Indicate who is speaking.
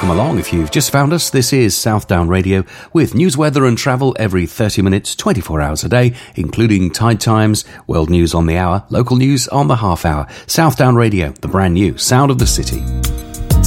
Speaker 1: welcome along. If you've just found us, this is Southdown Radio with news, weather and travel every 30 minutes, 24 hours a day, including tide times, world news on the hour, local news on the half hour. Southdown Radio, the brand new sound of the city.